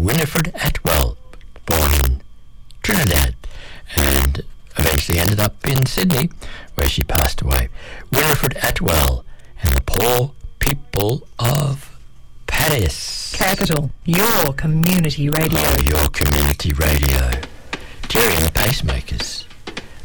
Winifred Atwell, born in Trinidad and eventually ended up in Sydney, where she passed away. Winifred Atwell and the Poor People of Paris. Capital, your community radio. Oh, your community radio. Jerry and the Pacemakers.